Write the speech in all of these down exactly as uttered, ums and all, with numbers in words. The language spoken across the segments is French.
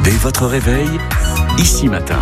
Dès votre réveil, Ici Matin.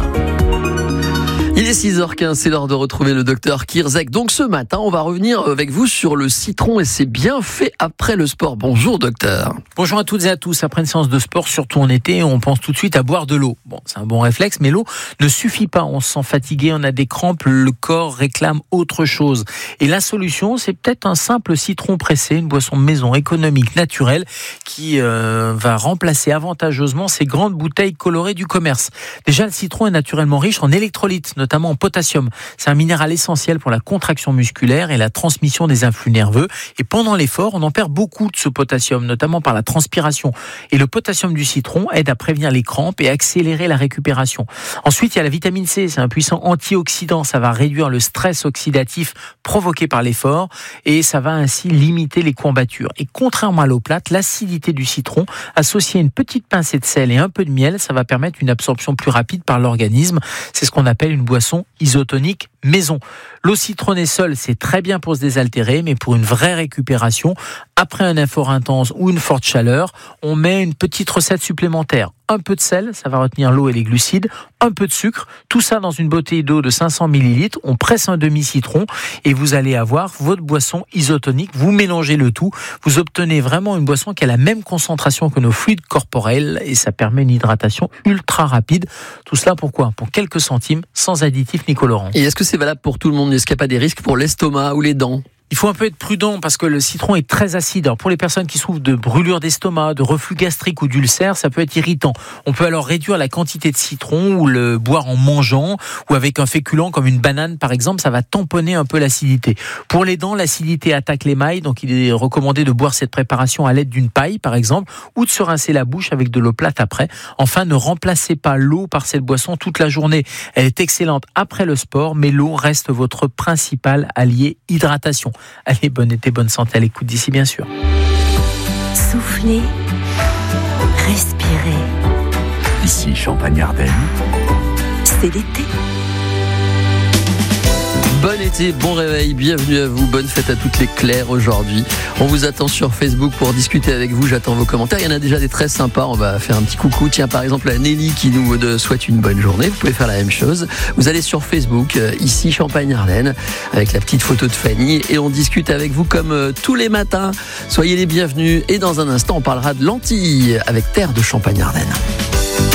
Il est six heures quinze, c'est l'heure de retrouver le docteur Kirzek. Donc ce matin, on va revenir avec vous sur le citron et ses bienfaits après le sport. Bonjour docteur. Bonjour à toutes et à tous. Après une séance de sport, surtout en été, on pense tout de suite à boire de l'eau. Bon, c'est un bon réflexe, mais l'eau ne suffit pas. On se sent fatigué, on a des crampes, le corps réclame autre chose. Et la solution, c'est peut-être un simple citron pressé, une boisson maison économique, naturelle, qui euh, va remplacer avantageusement ces grandes bouteilles colorées du commerce. Déjà, le citron est naturellement riche en électrolytes, notamment en potassium. C'est un minéral essentiel pour la contraction musculaire et la transmission des influx nerveux. Et pendant l'effort, on en perd beaucoup de ce potassium, notamment par la transpiration. Et le potassium du citron aide à prévenir les crampes et accélérer la récupération. Ensuite, il y a la vitamine C. C'est un puissant antioxydant. Ça va réduire le stress oxydatif provoqué par l'effort et ça va ainsi limiter les courbatures. Et contrairement à l'eau plate, l'acidité du citron, associée à une petite pincée de sel et un peu de miel, ça va permettre une absorption plus rapide par l'organisme. C'est ce qu'on appelle une boisson isotonique maison. L'eau citronnée seule, c'est très bien pour se désaltérer, mais pour une vraie récupération, après un effort intense ou une forte chaleur, on met une petite recette supplémentaire. Un peu de sel, ça va retenir l'eau et les glucides, un peu de sucre, tout ça dans une bouteille d'eau de cinq cents millilitres, on presse un demi-citron et vous allez avoir votre boisson isotonique, vous mélangez le tout, vous obtenez vraiment une boisson qui a la même concentration que nos fluides corporels et ça permet une hydratation ultra rapide. Tout cela pourquoi ? Pour quelques centimes, sans additifs ni colorants. Et est-ce que c'est valable pour tout le monde ? Est-ce qu'il n'y a pas des risques pour l'estomac ou les dents ? Il faut un peu être prudent parce que le citron est très acide. Alors pour les personnes qui souffrent de brûlure d'estomac, de reflux gastrique ou d'ulcère, ça peut être irritant. On peut alors réduire la quantité de citron ou le boire en mangeant ou avec un féculent comme une banane par exemple, ça va tamponner un peu l'acidité. Pour les dents, l'acidité attaque l'émail, donc il est recommandé de boire cette préparation à l'aide d'une paille par exemple ou de se rincer la bouche avec de l'eau plate après. Enfin, ne remplacez pas l'eau par cette boisson toute la journée. Elle est excellente après le sport, mais l'eau reste votre principal allié hydratation. Allez, bon été, bonne santé à l'écoute d'ici, bien sûr. Soufflez, respirez. Ici Champagne-Ardenne. C'est l'été. Bon été, bon réveil, bienvenue à vous, bonne fête à toutes les Claires aujourd'hui. On vous attend sur Facebook pour discuter avec vous, j'attends vos commentaires. Il y en a déjà des très sympas, on va faire un petit coucou. Tiens, par exemple, à Nelly qui nous souhaite une bonne journée, vous pouvez faire la même chose. Vous allez sur Facebook, ici Champagne-Ardenne, avec la petite photo de Fanny et on discute avec vous comme tous les matins. Soyez les bienvenus et dans un instant, on parlera de lentilles avec Terre de Champagne-Ardenne.